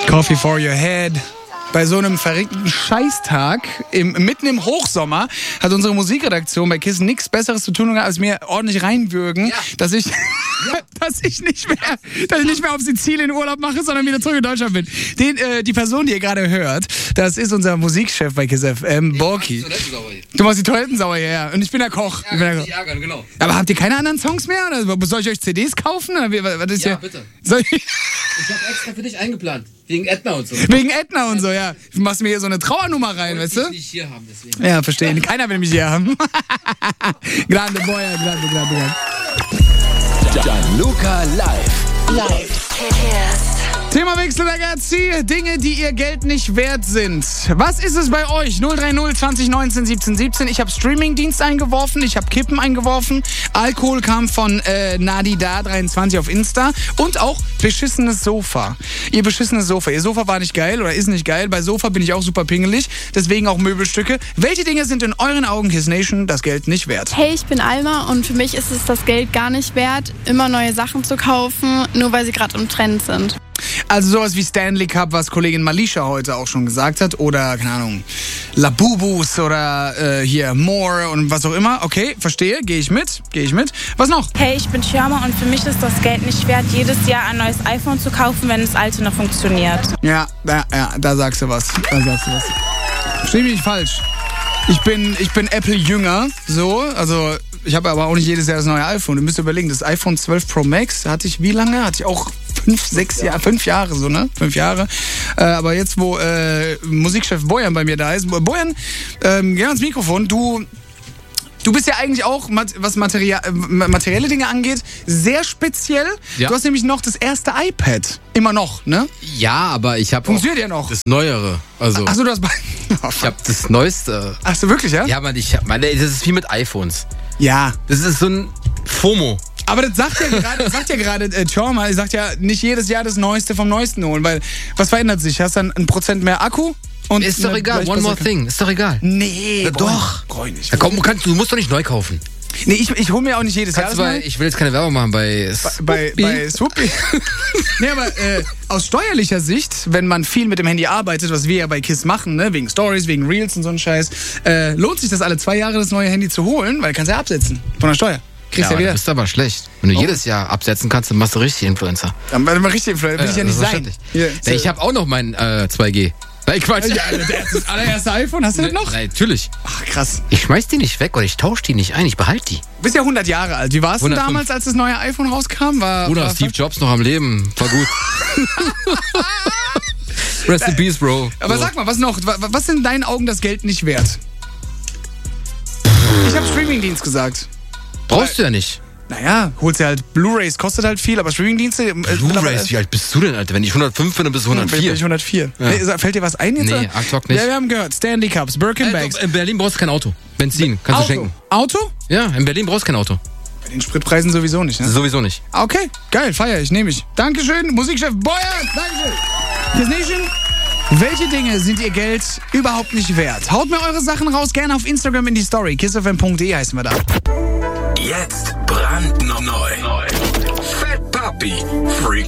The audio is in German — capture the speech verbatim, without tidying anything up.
Coffee for your head. Bei so einem verrückten Scheißtag, im, mitten im Hochsommer, hat unsere Musikredaktion bei KISS nichts Besseres zu tun, als mir ordentlich reinwürgen, ja. dass ich, ja. dass ich nicht mehr, dass ich nicht mehr auf Sizilien Urlaub mache, sondern wieder zurück in Deutschland bin. Den, äh, die Person, die ihr gerade hört, das ist unser Musikchef bei KISS F M, Borki. Du machst die Toilettensauer hierher und ich bin der Koch. Ja, ich bin der Koch. Die ärgern, genau. Aber habt ihr keine anderen Songs mehr? Oder soll ich euch C Ds kaufen? Oder wie, was ist ja, hier? bitte. Soll ich ich habe extra für dich eingeplant. Wegen Edna und so. Wegen Edna und so, ja. Du machst mir hier so eine Trauernummer rein, weißt du? Ich nicht hier haben, deswegen. Ja, verstehe. Keiner will mich hier haben. Grande Boya, grande, grande, grande. Gianluca live. Live. Themawechsel, Ragazzi. Dinge, die ihr Geld nicht wert sind. Was ist es bei euch? null drei null zwanzig neunzehn siebzehn siebzehn. Ich habe Streamingdienst eingeworfen, ich habe Kippen eingeworfen. Alkohol kam von äh, Nadida dreiundzwanzig auf Insta. Und auch beschissenes Sofa. Ihr beschissenes Sofa. Ihr Sofa war nicht geil oder ist nicht geil. Bei Sofa bin ich auch super pingelig. Deswegen auch Möbelstücke. Welche Dinge sind in euren Augen, KISS Nation, das Geld nicht wert? Hey, ich bin Alma und für mich ist es das Geld gar nicht wert, immer neue Sachen zu kaufen, nur weil sie gerade im Trend sind. Also sowas wie Stanley Cup, was Kollegin Malisha heute auch schon gesagt hat. Oder, keine Ahnung, Labubus oder äh, hier More und was auch immer. Okay, verstehe, gehe ich mit, gehe ich mit. Was noch? Hey, ich bin Schirmer und für mich ist das Geld nicht wert, jedes Jahr ein neues iPhone zu kaufen, wenn das alte noch funktioniert. Ja, ja, ja, da sagst du was. Da sagst du was. Versteh mich nicht falsch. Ich bin, ich bin Apple-Jünger, so, also ich habe aber auch nicht jedes Jahr das neue iPhone. Du müsst überlegen, das iPhone zwölf Pro Max hatte ich wie lange? Hatte ich auch fünf, sechs Jahre, fünf Jahre so, ne? Fünf Jahre. Äh, aber jetzt, wo äh, Musikchef Bojan bei mir da ist, Bojan, ähm, geh ans Mikrofon, du... Du bist ja eigentlich auch, was Materia- materielle Dinge angeht, sehr speziell. Ja. Du hast nämlich noch das erste iPad. Immer noch, ne? Ja, aber ich habe Funktioniert ja noch. Das Neuere. Also, Achso, du hast... Oh, ich habe das Neueste. Achso, wirklich, ja? Ja, man, ich hab, meine, das ist wie mit iPhones. Ja. Das ist so ein FOMO. Aber das sagt ja gerade, sagt ja gerade äh, Chorma, sagt ja nicht jedes Jahr das Neueste vom Neuesten holen, weil was verändert sich? Hast du dann ein Prozent mehr Akku? Und ist doch egal, one more thing, ist doch egal. Nee, ja, doch. Brauch ich nicht. Ja, komm, du, kannst, du musst doch nicht neu kaufen. Nee, ich, ich hole mir auch nicht jedes Kannst Jahr. Bei, ich will jetzt keine Werbung machen bei Bei, bei, bei Swoopy. Nee, aber äh, aus steuerlicher Sicht, wenn man viel mit dem Handy arbeitet, was wir ja bei KISS machen, ne, wegen Stories, wegen Reels und so ein Scheiß, äh, lohnt sich das alle zwei Jahre, das neue Handy zu holen, weil du kannst ja absetzen von der Steuer. Kriegst ja, ja wieder. Das ist aber schlecht. Wenn du oh. jedes Jahr absetzen kannst, dann machst du richtig Influencer. Dann machst du richtig Influencer, will äh, ich ja nicht sein. Ja, ja, ich habe auch noch mein äh, zwei G. Nein, Quatsch. Ja, das allererste iPhone, hast du das noch? Nein, natürlich. Ach, krass. Ich schmeiß die nicht weg oder ich tausche die nicht ein, ich behalte die. Du bist ja hundert Jahre alt. Wie war es denn damals, als das neue iPhone rauskam? War, Bruder, war Steve Jobs noch am Leben. War gut. Rest in peace, Bro. Aber so. Sag mal, was noch? Was ist in deinen Augen das Geld nicht wert? Ich habe Streamingdienst gesagt. Brauchst du ja nicht. Naja, holst du halt Blu-Rays, kostet halt viel, aber Streamingdienste... Äh, Blu-Rays, wie alt bist du denn, Alter? Wenn ich hundertfünf bin, dann bist du hundertvier. Bin ich hundertvier. Ja. Nee, fällt dir was ein jetzt? Nee, Artok nicht. Ja, wir haben gehört, Stanley Cups, Birkin Bags. Äh, in Berlin brauchst du kein Auto. Benzin, kannst Auto. du schenken. Auto? Ja, in Berlin brauchst du kein Auto. Bei den Spritpreisen sowieso nicht, ne? Sowieso nicht. Okay, geil, feier ich, nehme ich. Dankeschön, Musikchef Boyan, Dankeschön. KISS Nation, welche Dinge sind ihr Geld überhaupt nicht wert? Haut mir eure Sachen raus, gerne auf Instagram in die Story. kissfm punkt de heißen wir da. Jetzt brandneu. Fat Papi, Freak